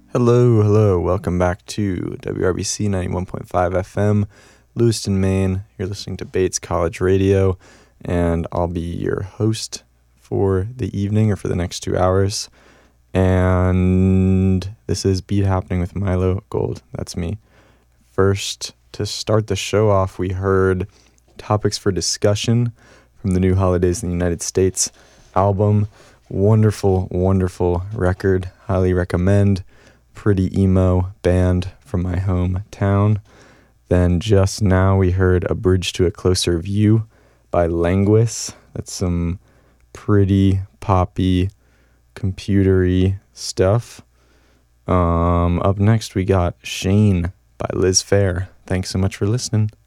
Hello. Welcome back to WRBC 91.5 FM, Lewiston, Maine. You're listening to Bates College Radio, and I'll be your host for the evening or for the next 2 hours. And this is Beat Happening with Milo Gold. That's me. First, to start the show off, we heard Topics for Discussion from the New Holidays in the United States album. Wonderful record. Highly recommend. Pretty emo band from my hometown. Then just now we heard A Bridge to a Closer View by Languis. That's some pretty poppy, computery stuff. Up next we got Shane by Liz Phair. Thanks so much for listening.